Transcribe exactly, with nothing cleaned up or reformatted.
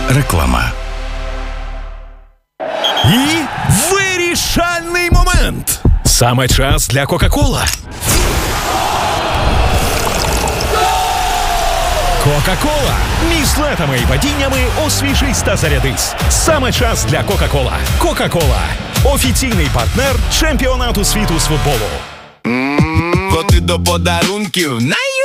Реклама. І вирішальний момент. Саме час для Кока-Кола. Кока-Кола. Між злетами і падіннями освіжись та зарядись. Саме час для Кока-Кола. Кока-Кола. Офіційний партнер чемпіонату світу з футболу. Коти до подарунків най